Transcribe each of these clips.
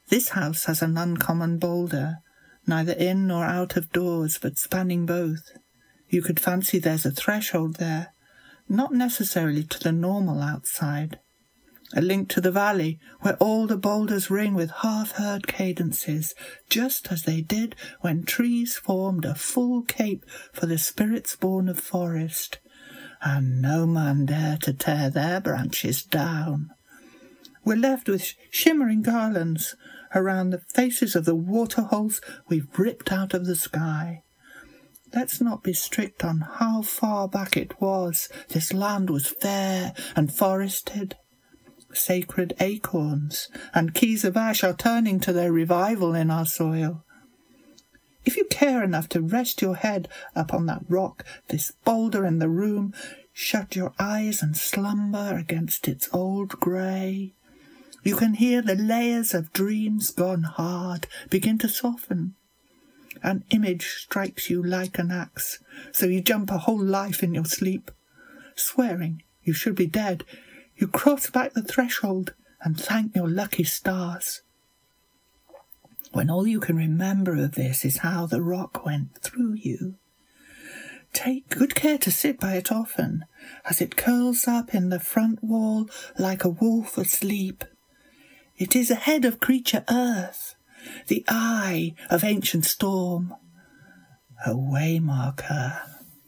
This house has an uncommon boulder, neither in nor out of doors, but spanning both. You could fancy there's a threshold there, not necessarily to the normal outside. A link to the valley, where all the boulders ring with half-heard cadences, just as they did when trees formed a full cape for the spirits born of forest, and no man dare to tear their branches down. We're left with shimmering garlands around the faces of the waterholes we've ripped out of the sky. Let's not be strict on how far back it was this land was fair and forested. Sacred acorns and keys of ash are turning to their revival in our soil. If you care enough to rest your head upon that rock, this boulder in the room, shut your eyes and slumber against its old grey. You can hear the layers of dreams gone hard begin to soften. An image strikes you like an axe, so you jump a whole life in your sleep. Swearing you should be dead, you cross back the threshold and thank your lucky stars. When all you can remember of this is how the rock went through you, take good care to sit by it often, as it curls up in the front wall like a wolf asleep. It is a head of creature earth, the eye of ancient storm, a waymarker.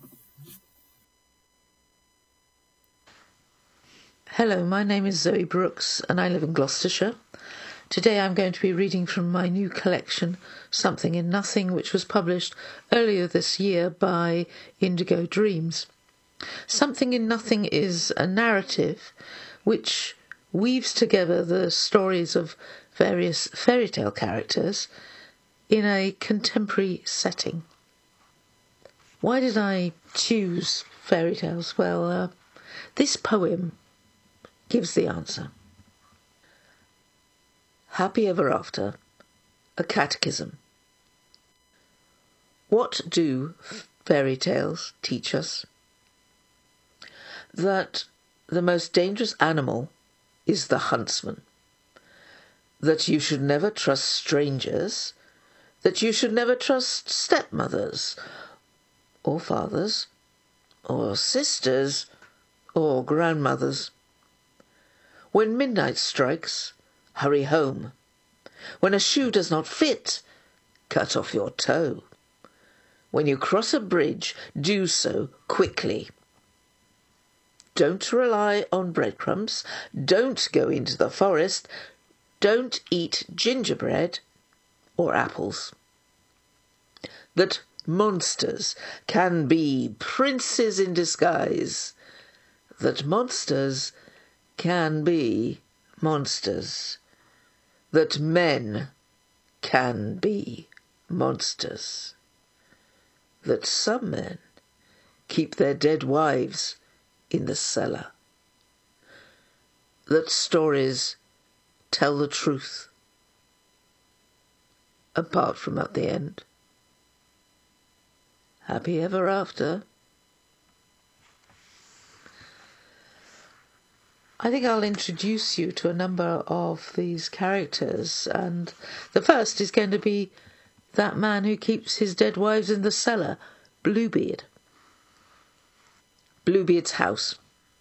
Hello, my name is Zoe Brooks and I live in Gloucestershire. Today I'm going to be reading from my new collection, Something in Nothing, which was published earlier this year by Indigo Dreams. Something in Nothing is a narrative which weaves together the stories of various fairy tale characters in a contemporary setting. Why did I choose fairy tales? Well, this poem gives the answer. Happy Ever After, a catechism. What do fairy tales teach us? That the most dangerous animal is the huntsman. That you should never trust strangers. That you should never trust stepmothers, or fathers, or sisters, or grandmothers. When midnight strikes, hurry home. When a shoe does not fit, cut off your toe. When you cross a bridge, do so quickly. Don't rely on breadcrumbs. Don't go into the forest. Don't eat gingerbread or apples. That monsters can be princes in disguise. That monsters can be monsters. That men can be monsters. That some men keep their dead wives in the cellar. That stories tell the truth, apart from at the end. Happy ever after. I think I'll introduce you to a number of these characters, and the first is going to be that man who keeps his dead wives in the cellar, Bluebeard. Bluebeard's house.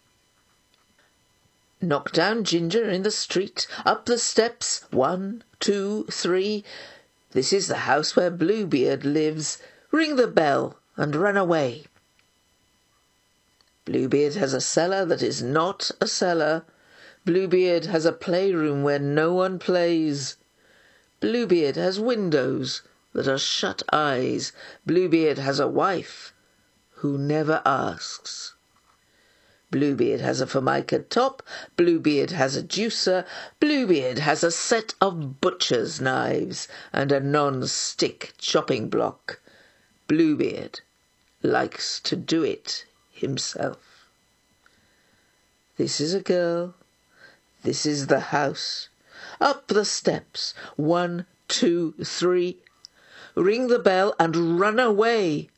Knock down Ginger in the street, up the steps, 1, 2, 3. This is the house where Bluebeard lives. Ring the bell and run away. Bluebeard has a cellar that is not a cellar. Bluebeard has a playroom where no one plays. Bluebeard has windows that are shut eyes. Bluebeard has a wife who never asks. Bluebeard has a formica top. Bluebeard has a juicer. Bluebeard has a set of butcher's knives and a non-stick chopping block. Bluebeard likes to do it himself. This is a girl. This is the house. Up the steps, 1, 2, 3. Ring the bell and run away.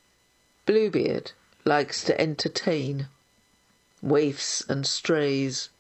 Bluebeard likes to entertain waifs and strays.